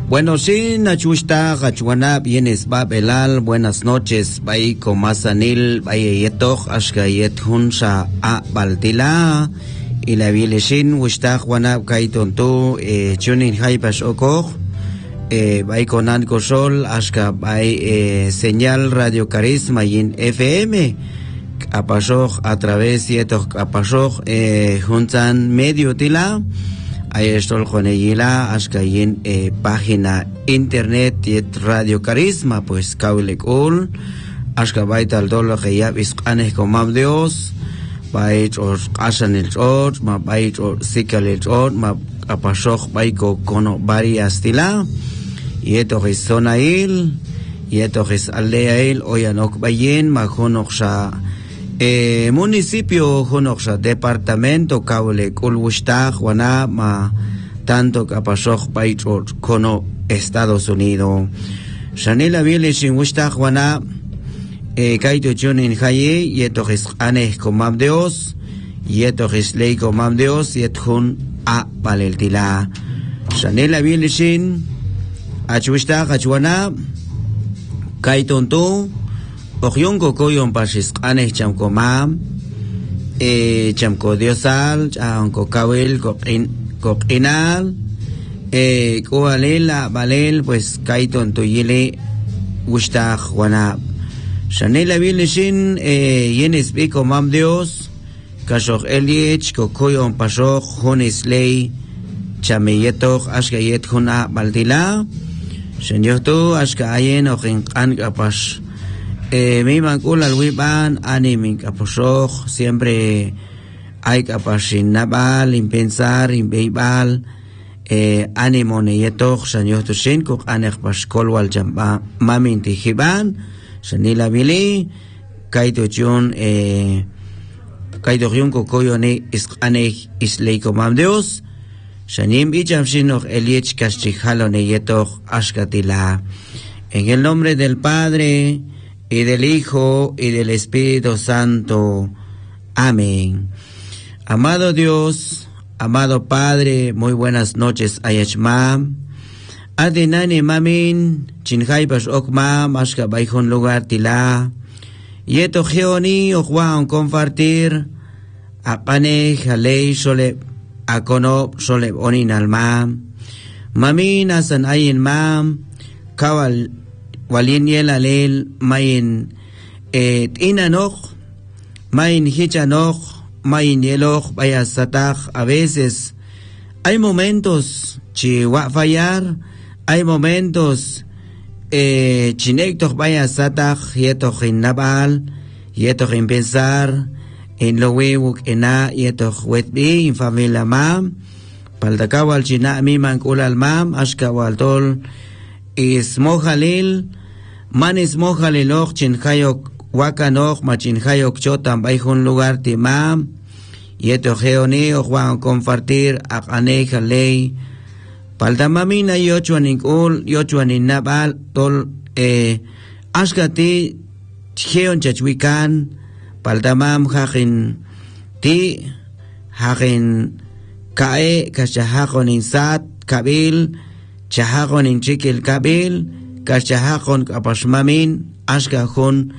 Bueno, sí, Nachushta, Hachuana, bienes Babelal, buenas noches, Baiko Masanil, Bayetoch, Ashkayet Hunsha A Baltila, y la Vileshin, Wishta, Juana, Kaitontu, Chunin Haipash Okoch, Baiko Nanko Sol, Ashka, Bay, Señal Radio Carisma y en FM, Apashoch, a través de Apashoch, Juntan Medio Tila, ahí estoy con ella, hasta ahí en página internet de Radio Carisma, pues Kaulekul, hasta baita al dólar que ya viscanes con mam Dios, bait o asan el ot, ma bait o sikal el ot, ma apasok baiko kono varias tila, y esto es zona il, y esto es aldea il, oyanok bayen, ma konoksha. Municipio Honoxa, departamento Kaule Kulwishta, Juana, ma tanto Capasok Paitro Kono, Estados Unidos. Shanela Vilishin Wishta, Juana, Kaito Chunin Haye, Yetojis Anes Comam Dios, Yetojis Ley Comam Dios, Yethun A Valeltila. Shanela Vilishin, Achuishta, Achuana, Kaiton Tu. Okyongo koyon pasis anes chamko mam, chamko diosal, chamko kawel, kokinal, koalela, balel, pues kaiton tuyile, gustach, wanab. Shanela vilishin, yenes biko mam dios, kashok eliech, kokoyon pasok, honis ley, chameyetoch, ashkayet huna baldila, shenyoto, ashkayen, okin ankapash. Mi mancul al wiban anime caposoch siempre hay capacin naval in pensar in beibal ánimo neyetoch sanyo tushin kuk anek paskol wal jamba mamin tihiban sanila bili kaito chun kaito ryun kokoyo ne is anek isleiko mam Dios sanim ichamshinoch eliech kastijalo neyetoch ashkatila en el nombre del Padre y del Hijo, y del Espíritu Santo. Amén. Amado Dios, amado Padre, muy buenas noches, Ayachma. Adinani mamin, chinhaipas okma, mashka baihon lugar tila. Yeto geoni, okwan compartir, apane, jalei, sole, akono, sole, onin alma. Mamin, asan ayin mam, kawal, walin yelalel mayin inanoch mayin hichanoch mayin yeloch vaya satach. A veces hay momentos chiwa fallar, hay momentos chinektoch vaya satach yetoch in nabal yetoch in pensar en lo wewuk ena yetoch wetbi in familia mam paldakawal china mi mankulal mam ashkawal tol is mojalil manis mojalilok chinhayok wakanok machinhayok chotan baihun lugar timam yeto geoni o juan compartir akane jalei paldamamina yochuaninkul yochuaninabal tol ashkati geon chachwikan paldamam hajin ti hajin kae kashahakonin sat kabil chahakonin chikil kabil kachahakon kapashmamin ashkahon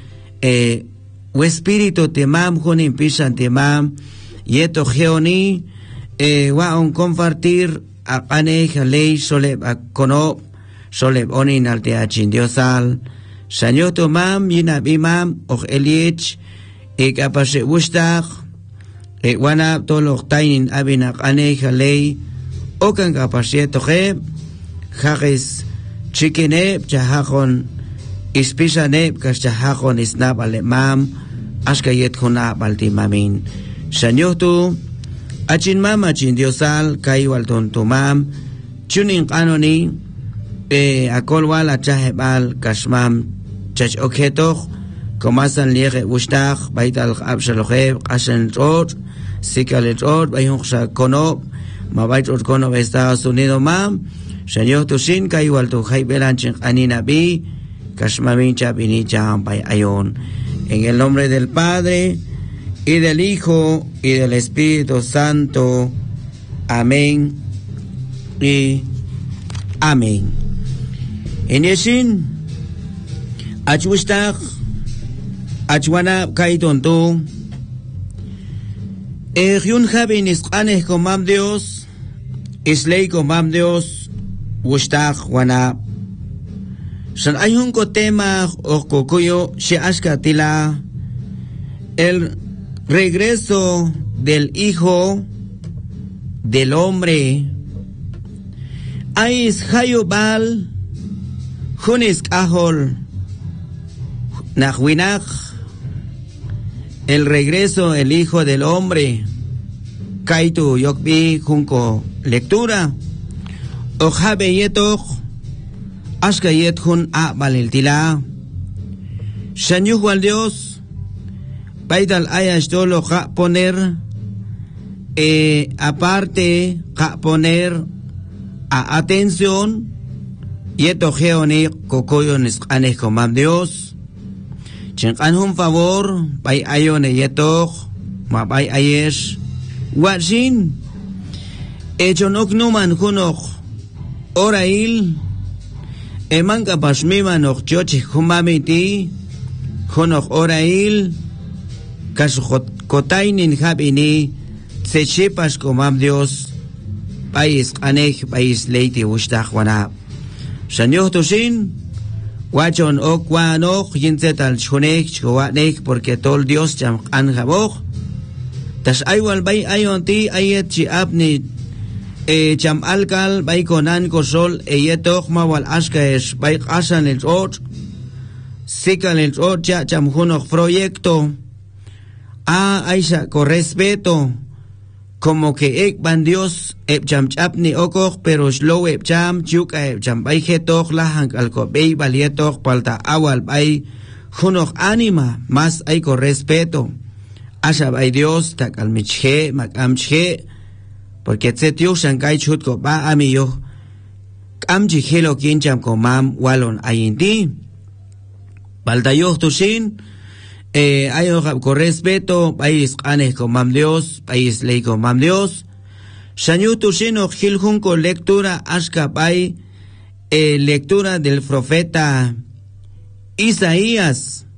u espíritu temam con impisan temam yeto geoni waon compartir apane jalei soleb akono soleb onin alteachin diosal sanyoto mam yinabimam och eliech kapashe wustach wana tolok tainin abinak ane jalei okan kapashe toje jages chikineb chahajon ispisaneb kaschahajon isnab alemam ashkayet huna baltimamin shanyotu achin mam achin diosal kaiwal tontumam chunin kanoni akolwal achahebal kashmam chach oketoch komasan liege wushtach baital abshalocheb ashen rot sikalet rot bayhonsha kono mabait rot kono Estados Unidos mam Señor Tusin kaiwal tu jaibelanchen anina bi kashmamin chapini champay ayon. En el nombre del Padre y del Hijo y del Espíritu Santo. Amén y amén. En yeshin achwishtak achwana kaitontu yun jabi nisqaneh komam Dios isley komam Dios wishtak wana shan ayun ko tema o kokuyo shi ashkatila el regreso del Hijo del Hombre. Ais hayubal Junis Kahol Nahuinach, el regreso del Hijo del Hombre. Kaitu Yokbi Junko lectura. Ojabe Yetok Ashkayet Jun A Baliltila. Shanyuh al Dios. Paidal Ayash Dolo Ja poner aparte Ja poner a atención. Yeto geoni kokoyo nisqaneh komam Dios. Chinqan un favor, pay ayone yeto, ma pay ayesh. Wajin, echonok numan hunok, orail, emanka pashmima nok chochi humamiti, hunok orail, kasukotaynin habini, tsechipas komam Dios, payis qanej, payis leiti ushtaq wana. Shanyuh tushin, wachon okwanok, yinzet al chunek, chkuwanek, porque tol Dios cham anjabok. Tas aywal bay ayon ti ayet chi apni cham alkal bay konan kosol eyetok mawal ashkaesh bay asan el ot sikal el ot ya cham hunok proyecto aisha con respeto como que ek ban Dios cham chapni okok pero slow cham chuk cham bay jetok lahang alko bay balietok palta awal bay hunok anima más ay con respeto. Asha bay Dios takal michhe makamche porque tsetio shankay chutko ba amiyo kamchi helo kincham komam walon ayinti baldayo tushin ayo con respeto país qanes komam Dios país ley komam Dios shanyu tushin o hilhun con lectura ashka bay lectura del profeta Isaías.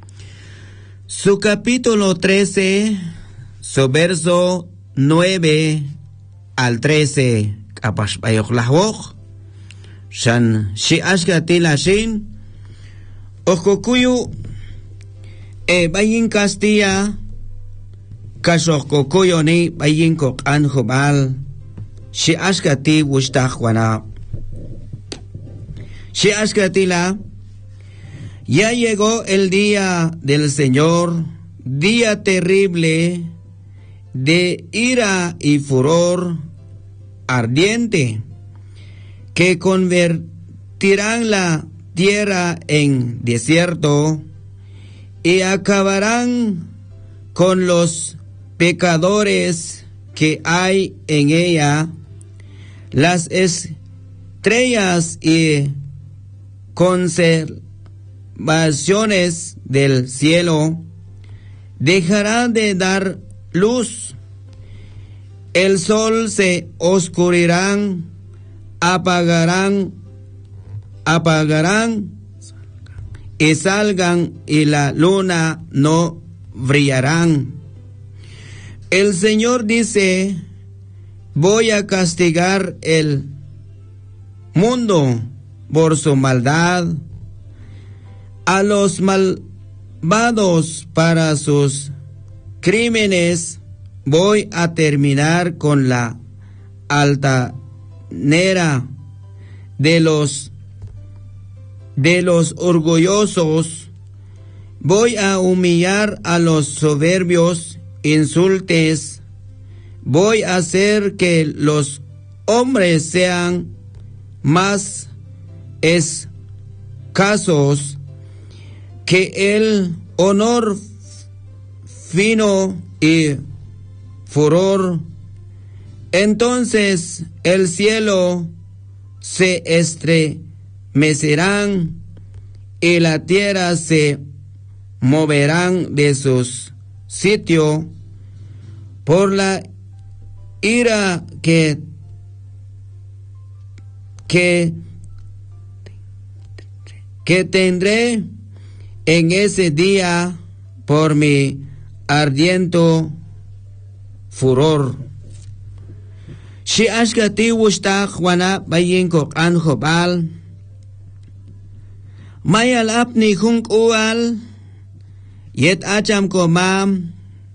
Su capítulo 13, su verso 9 al 13. Kapash bayok lahwok. Shan shi ashkatila shin. Okokuyu bayin Castilla. Kashokokuyo ni bayin kok anjobal. Shi ashkati wushtach wana. Shi ashkatila. Ya llegó el día del Señor, día terrible de ira y furor ardiente, que convertirán la tierra en desierto y acabarán con los pecadores que hay en ella. Las estrellas y constelaciones del cielo dejarán de dar luz, el sol se oscurirán, apagarán y salgan y la luna no brillarán. El Señor dice: voy a castigar el mundo por su maldad, a los malvados para sus crímenes. Voy a terminar con la altanera de los orgullosos. Voy a humillar a los soberbios insultes. Voy a hacer que los hombres sean más escasos, que el honor fino y furor. Entonces el cielo se estremecerán y la tierra se moverán de sus sitios por la ira que que tendré en ese día por mi ardiente furor. Si ashkati wustak wana bayin kok anjobal, mayal apni hunk ual, yet acham komam,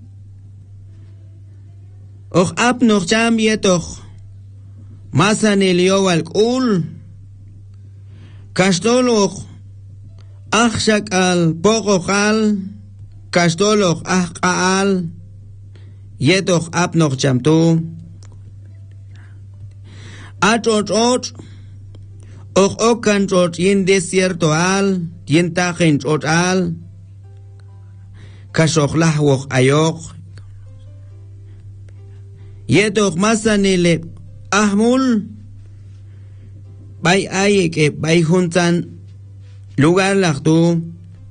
och ap noch cham yetoch, masan iliyowal kul, kastoloch, achshak al pokochal, kastoloch achkaal, yetoch ap noch cham tu, Achot, okan chot yin desierto al, yin tajen chot al, kashoch lahwoch ayoch, yetoch masanile ahmul, bay ayeke bay juntan, lugar lachtu,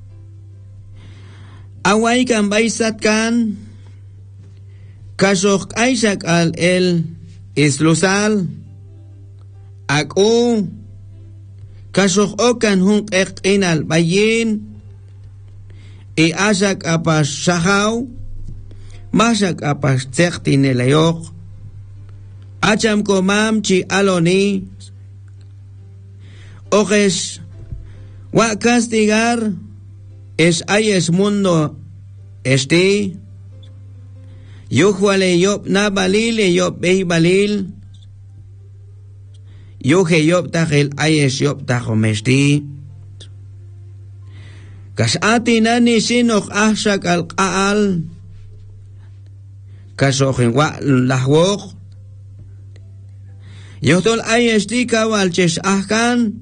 awaikan bay satkan, kashoch aishak al el islusal, Ako, kasok okan hung inal bayin, asak apas sahaw, masak apas tsekti nilayok, acham ko mam chi aloni, okes, wa castigar, es ayes mundo este, yuhwale yop na balil, yop bey balil, Yohe yop tachel ayes yop tachomesti. Kasati nani sinoch ahshak al qaal. Kasochin wa lahwoch. Yohtol ayes ti kawal ches ahkan.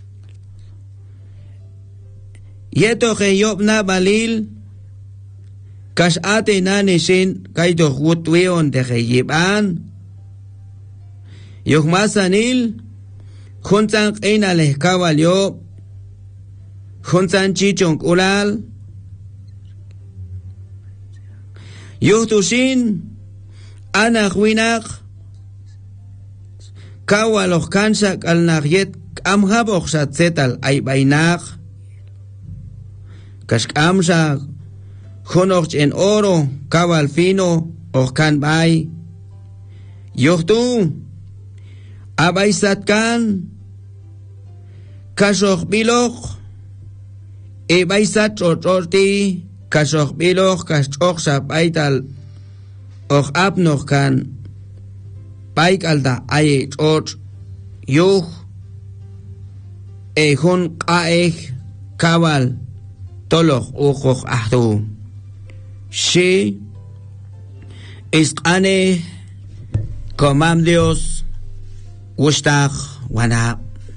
Yetoche yop na balil. Kasati nani sin kaitoch wutwion teche yiban. Yoch masanil. Juntan inaleh kawalyo, juntan chichong ulal, yuhtushin, anak winak, kawaloch kansak al nahyet, amhabok sa tsetal ay baynak, kaskamsa, junoch en oro, kawal fino, och kan bay, yuhtu, abay satkan, kasok bilok, ibay sat chochorti, kasok bilok, kasok sa paital, och apnoch kan, paikalda ay choch, yuh, hun kaek, kawal, toloch ukoch ahtu. Si, iskane, comam Dios, Gustach, Wana.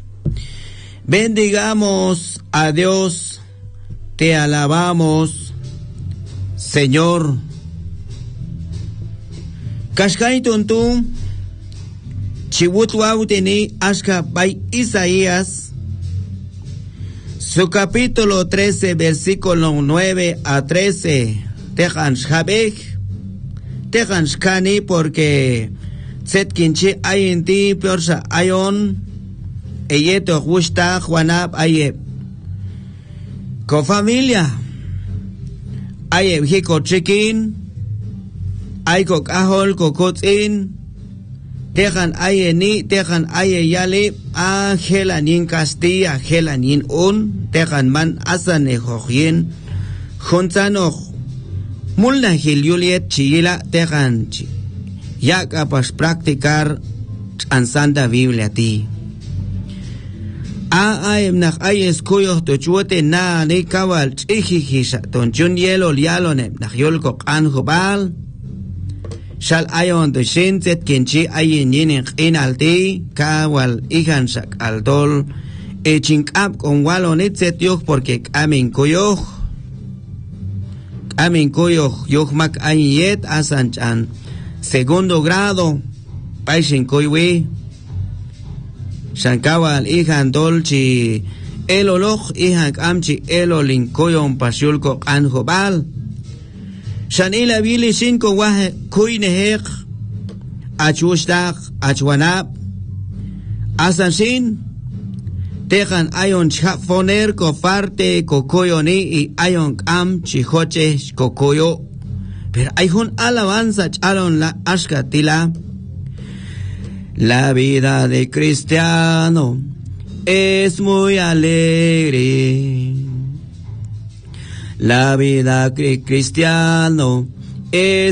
Bendigamos a Dios, te alabamos, Señor. Kashkai tuntum, chibutuauteni ashka by Isaías, su capítulo 13, versículo 9 a 13. Tejan Shabek, Tejan Shkani, porque Tsetkinchi ayinti piorsa ayon, eyeto gusta Juanab ayeb. Ko familia, ayeb hiko chikin, ayko kahol kokotzin, tejan ayeni, tejan ayeyali, angelanin Castilla, angelanin tejan man asane hoyin, juntanoch, mulna Juliet chila tejan chi. Ya capaz practicar an Santa Biblia ti. Aem nach ayes kuyo to chuote na ni kawal chihihisha ton chun yelo lialone nach yolko anjobal. Shal ayon to shintet kinchi ayin yinin inalti kawal ihansak aldol e chinkap con walonitzet yoch porque kamin kuyo. Kamin kuyo yochmak ayet asanchan. Segundo grado, paishin koiwi, shankawal ihan dolchi, eloloch ihan amchi elolin koyon pasiulko anjobal, shanila bili shinko wahe kuinehek, achustak, achwanab, asanshin, Tejan ayon chafoner coparte cocoyoni y ayon am chijoche cocoyo. Pero hay un alabanza charon la ashkatila. La vida de cristiano es muy alegre. La vida de cristiano es